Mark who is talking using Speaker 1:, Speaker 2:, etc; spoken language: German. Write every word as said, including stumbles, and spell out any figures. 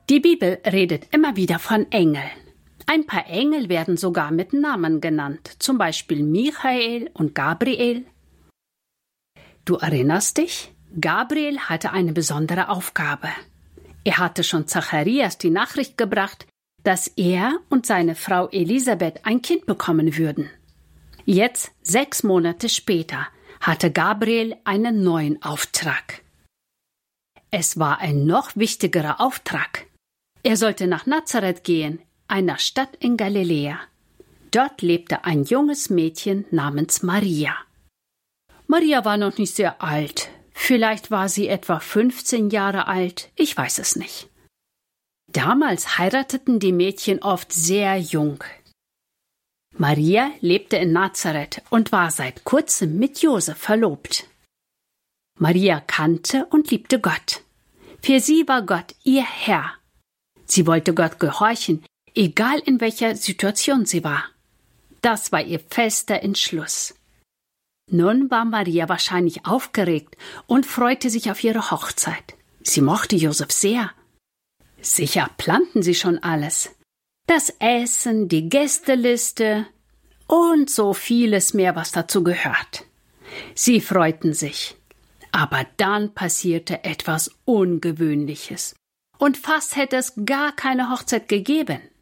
Speaker 1: Die Bibel redet immer wieder von Engeln. Ein paar Engel werden sogar mit Namen genannt, zum Beispiel Michael und Gabriel. Du erinnerst dich? Gabriel hatte eine besondere Aufgabe. Er hatte schon Zacharias die Nachricht gebracht, dass er und seine Frau Elisabeth ein Kind bekommen würden. Jetzt, sechs Monate später, hatte Gabriel einen neuen Auftrag. Es war ein noch wichtigerer Auftrag. Er sollte nach Nazareth gehen, einer Stadt in Galiläa. Dort lebte ein junges Mädchen namens Maria. Maria war noch nicht sehr alt. Vielleicht war sie etwa fünfzehn Jahre alt, ich weiß es nicht. Damals heirateten die Mädchen oft sehr jung. Maria lebte in Nazareth und war seit kurzem mit Josef verlobt. Maria kannte und liebte Gott. Für sie war Gott ihr Herr. Sie wollte Gott gehorchen, egal in welcher Situation sie war. Das war ihr fester Entschluss. Nun war Maria wahrscheinlich aufgeregt und freute sich auf ihre Hochzeit. Sie mochte Josef sehr. Sicher planten sie schon alles. Das Essen, die Gästeliste und so vieles mehr, was dazu gehört. Sie freuten sich. Aber dann passierte etwas Ungewöhnliches. Und fast hätte es gar keine Hochzeit gegeben.